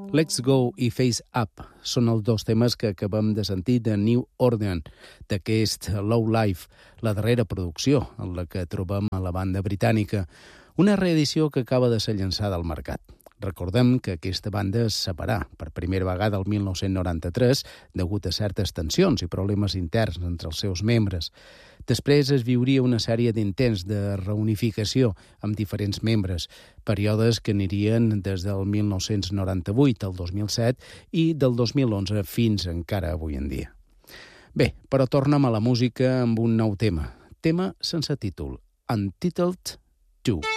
Let's Go i Face Up són els dos temes que acabem de sentir de New Order, d'aquest Low Life, la darrera producció en la que trobem a la banda britànica, una reedició que acaba de ser llançada al mercat. Recordem que aquesta banda es separà per primera vegada el 1993 degut a certes tensions i problemes interns entre els seus membres. Després es viuria una sèrie d'intents de reunificació amb diferents membres, períodes que anirien des del 1998 al 2007 i del 2011 fins encara avui en dia. Bé, però tornem a la música amb un nou tema sense títol, Untitled 2.